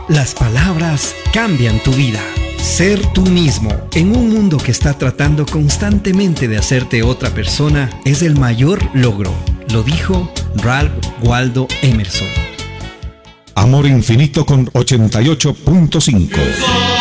Las palabras cambian tu vida. Ser tú mismo en un mundo que está tratando constantemente de hacerte otra persona es el mayor logro. Lo dijo Ralph Waldo Emerson. Amor Infinito con 88.5.